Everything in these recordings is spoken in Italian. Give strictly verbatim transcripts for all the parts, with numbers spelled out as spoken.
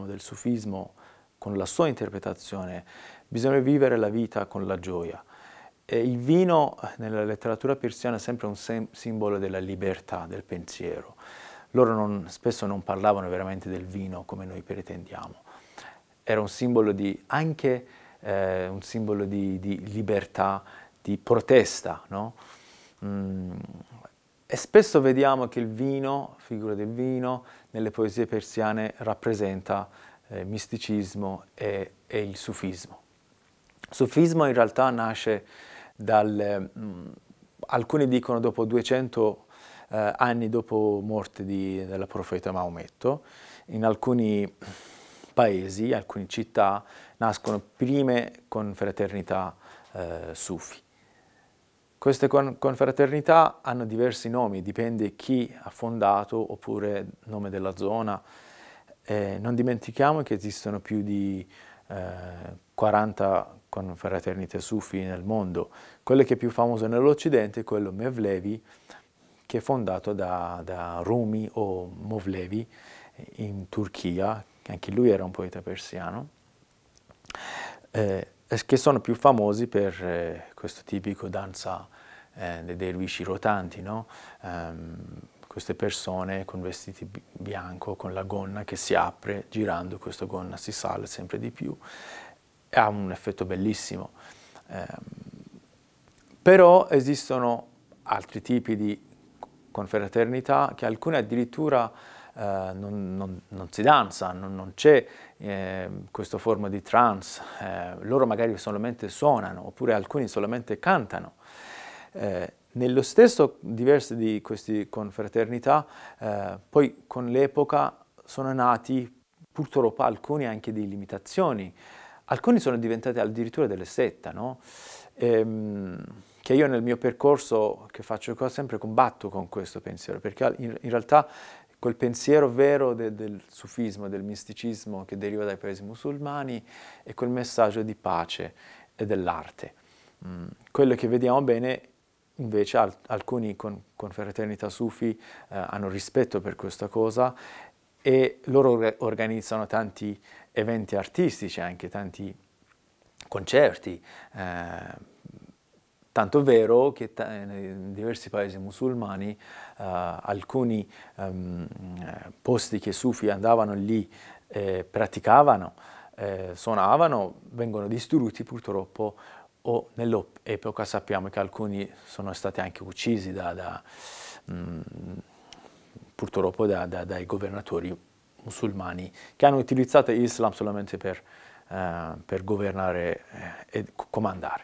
del sufismo, con la sua interpretazione, bisogna vivere la vita con la gioia. E il vino nella letteratura persiana è sempre un sem- simbolo della libertà, del pensiero. Loro non, spesso non parlavano veramente del vino come noi pretendiamo. Era un simbolo di, anche eh, un simbolo di, di libertà, di protesta, no? Mm. E spesso vediamo che il vino, figura del vino, nelle poesie persiane rappresenta eh, misticismo e, e il sufismo. Il sufismo in realtà nasce dal, mh, alcuni dicono dopo duecento eh, anni dopo morte di, della profeta Maometto, in alcuni paesi, alcune città, nascono prime confraternità eh, sufi. Queste con- confraternità hanno diversi nomi, dipende chi ha fondato oppure il nome della zona. Eh, non dimentichiamo che esistono più di eh, quaranta confraternite sufi nel mondo. Quello che è più famoso nell'Occidente è quello Mevlevi, che è fondato da, da Rumi o Movlevi in Turchia, anche lui era un poeta persiano, eh, che sono più famosi per eh, questo tipico danza eh, dei dervisci rotanti, no? Um, queste persone con vestiti bi- bianco, con la gonna che si apre, girando questa gonna si sale sempre di più, e ha un effetto bellissimo. Um, però esistono altri tipi di confraternità che alcune addirittura eh, non, non, non si danza, non, non c'è eh, questa forma di trance, eh, loro magari solamente suonano, oppure alcuni solamente cantano. Eh, nello stesso diverse di queste confraternità, eh, poi con l'epoca sono nati purtroppo alcuni anche di limitazioni, alcuni sono diventati addirittura delle sette, no? Ehm, che io nel mio percorso che faccio qua sempre combatto con questo pensiero, perché in, in realtà quel pensiero vero de, del sufismo, del misticismo che deriva dai paesi musulmani è quel messaggio di pace e dell'arte. Mm. Quello che vediamo bene invece al, alcuni con, confraternità sufi eh, hanno rispetto per questa cosa e loro organizzano tanti eventi artistici, anche tanti concerti, eh, tanto vero che t- in diversi paesi musulmani uh, alcuni um, posti che sufi andavano lì, eh, praticavano, eh, suonavano, vengono distrutti purtroppo o nell'epoca sappiamo che alcuni sono stati anche uccisi da, da, um, purtroppo da, da, dai governatori musulmani che hanno utilizzato l'Islam solamente per, uh, per governare eh, e comandare.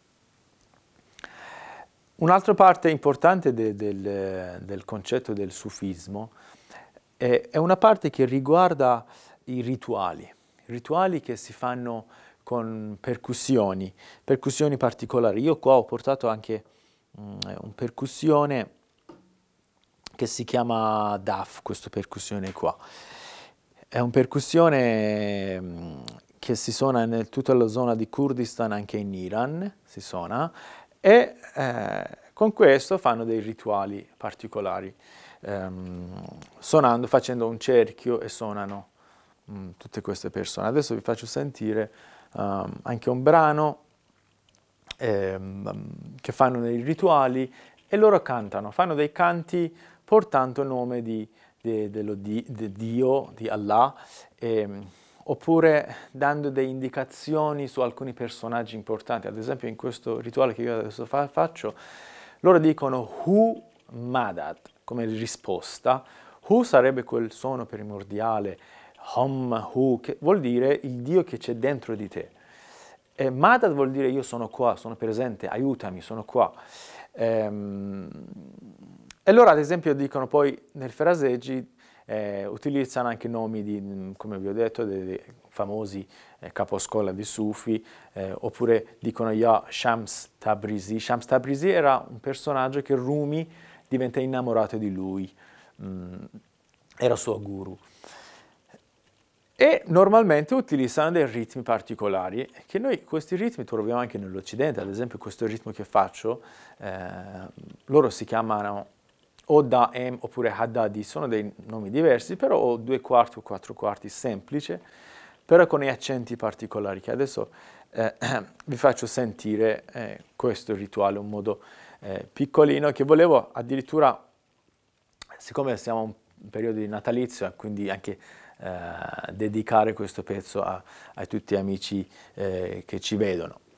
Un'altra parte importante de, del, del concetto del sufismo è, è una parte che riguarda i rituali, rituali che si fanno con percussioni, percussioni particolari. Io qua ho portato anche um, un percussione che si chiama D A F, questa percussione qua. È un percussione um, che si suona in tutta la zona di Kurdistan, anche in Iran si suona, e eh, con questo fanno dei rituali particolari, ehm, suonando, facendo un cerchio e suonano mh, tutte queste persone. Adesso vi faccio sentire um, anche un brano ehm, che fanno dei rituali e loro cantano, fanno dei canti portando il nome di, di, dello di, di Dio, di Allah, ehm, oppure dando delle indicazioni su alcuni personaggi importanti. Ad esempio in questo rituale che io adesso fa- faccio, loro dicono Hu Madad come risposta. Hu sarebbe quel suono primordiale, Hom Hu, che vuol dire il Dio che c'è dentro di te. E Madad vuol dire io sono qua, sono presente, aiutami, sono qua. Ehm, e loro ad esempio dicono poi nel fraseggi eh, utilizzano anche nomi di, come vi ho detto, dei, dei famosi eh, caposcuola di Sufi, eh, oppure dicono Ya Shams Tabrizi. Shams Tabrizi era un personaggio che Rumi diventa innamorato di lui, mm, era suo guru. E normalmente utilizzano dei ritmi particolari, che noi questi ritmi troviamo anche nell'Occidente, ad esempio questo ritmo che faccio, eh, loro si chiamano o Daem oppure Haddadi, sono dei nomi diversi, però ho due quarti o quattro quarti semplice, però con gli accenti particolari, che adesso eh, vi faccio sentire eh, questo rituale, un modo eh, piccolino, che volevo addirittura, siccome siamo in un periodo di natalizio, quindi anche eh, dedicare questo pezzo a, a tutti gli amici eh, che ci vedono.